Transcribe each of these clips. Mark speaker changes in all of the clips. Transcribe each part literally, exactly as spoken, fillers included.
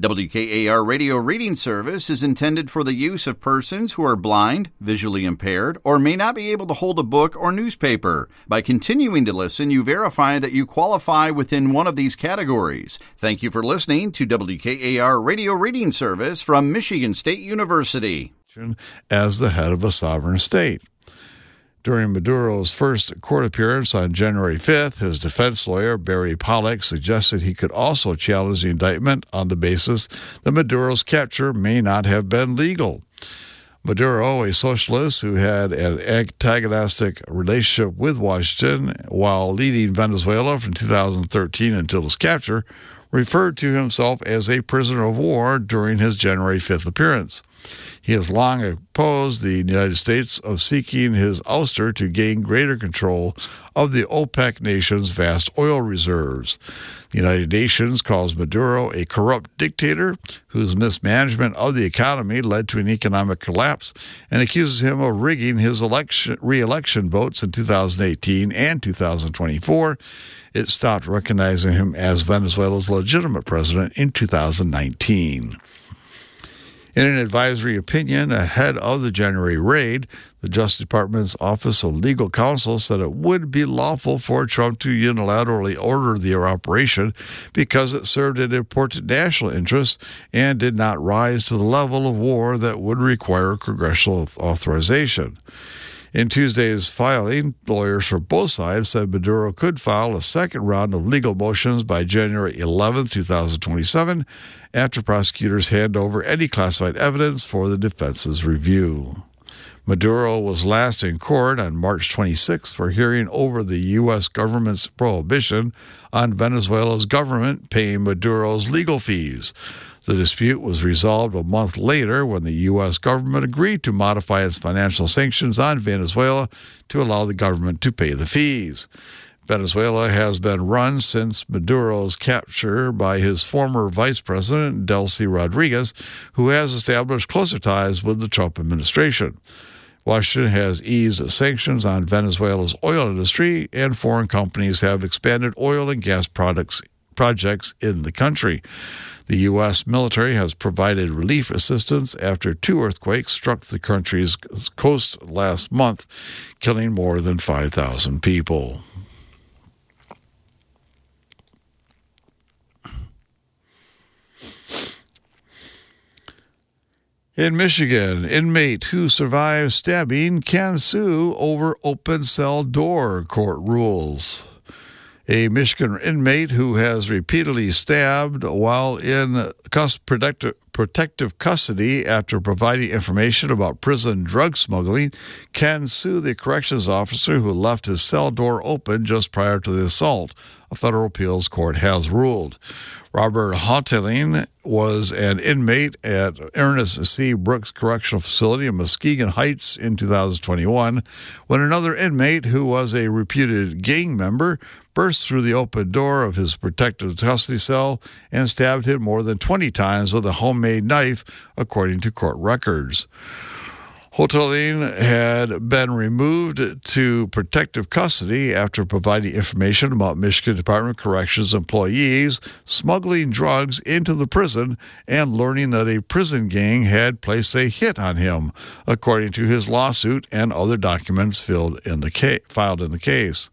Speaker 1: W K A R Radio Reading Service is intended for the use of persons who are blind, visually impaired, or may not be able to hold a book or newspaper. By continuing to listen, you verify that you qualify within one of these categories. Thank you for listening to W K A R Radio Reading Service from Michigan State University.
Speaker 2: As the head of a sovereign state. During Maduro's first court appearance on January fifth, his defense lawyer, Barry Pollock, suggested he could also challenge the indictment on the basis that Maduro's capture may not have been legal. Maduro, a socialist who had an antagonistic relationship with Washington while leading Venezuela from two thousand thirteen until his capture, referred to himself as a prisoner of war during his January fifth appearance. He has long opposed the United States of seeking his ouster to gain greater control of the OPEC nation's vast oil reserves. The United Nations calls Maduro a corrupt dictator whose mismanagement of the economy led to an economic collapse and accuses him of rigging his election, re-election votes in two thousand eighteen and two thousand twenty-four. It stopped recognizing him as Venezuela's legitimate president in two thousand nineteen. In an advisory opinion ahead of the January raid, the Justice Department's Office of Legal Counsel said it would be lawful for Trump to unilaterally order the operation because it served an important national interest and did not rise to the level of war that would require congressional authorization. In Tuesday's filing, lawyers for both sides said Maduro could file a second round of legal motions by January eleventh, twenty twenty-seven, after prosecutors hand over any classified evidence for the defense's review. Maduro was last in court on March twenty-sixth for hearing over the U S government's prohibition on Venezuela's government paying Maduro's legal fees. The dispute was resolved a month later when the U S government agreed to modify its financial sanctions on Venezuela to allow the government to pay the fees. Venezuela has been run since Maduro's capture by his former vice president, Delcy Rodriguez, who has established closer ties with the Trump administration. Washington has eased sanctions on Venezuela's oil industry, and foreign companies have expanded oil and gas products projects in the country. The U S military has provided relief assistance after two earthquakes struck the country's coast last month, killing more than five thousand people. In Michigan, inmate who survived stabbing can sue over open cell door, court rules. A Michigan inmate who has repeatedly stabbed while in protective custody after providing information about prison drug smuggling can sue the corrections officer who left his cell door open just prior to the assault, a federal appeals court has ruled. Robert Hoteling was an inmate at Ernest C. Brooks Correctional Facility in Muskegon Heights in two thousand twenty-one when another inmate who was a reputed gang member burst through the open door of his protective custody cell and stabbed him more than twenty times with a homemade knife, according to court records. Hoteling had been removed to protective custody after providing information about Michigan Department of Corrections employees smuggling drugs into the prison and learning that a prison gang had placed a hit on him, according to his lawsuit and other documents filled in the ca- filed in the case.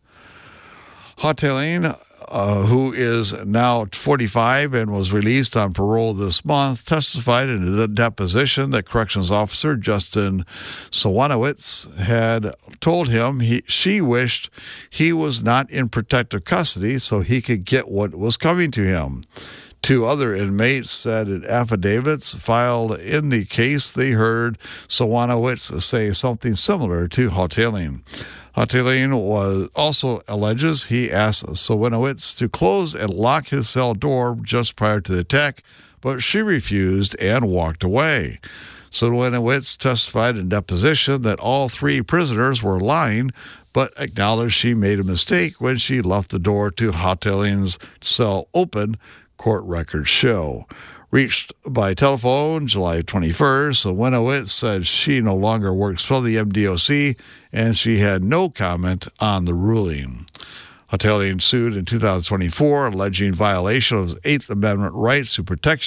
Speaker 2: Hoteling, uh, who is now forty-five and was released on parole this month, testified in a deposition that corrections officer Justin Sawanowitz had told him he, she wished he was not in protective custody so he could get what was coming to him. Two other inmates said in affidavits filed in the case they heard Sawanowitz say something similar to Hoteling. Hoteling was also alleges he asked Sawanowitz to close and lock his cell door just prior to the attack, but she refused and walked away. Sawanowitz testified in deposition that all three prisoners were lying, but acknowledged she made a mistake when she left the door to Hoteling's cell open, court records show. Reached by telephone July twenty-first, Sawanowitz said she no longer works for the M D O C and she had no comment on the ruling. Hoteling sued in two thousand twenty-four, alleging violation of his Eighth Amendment rights to protection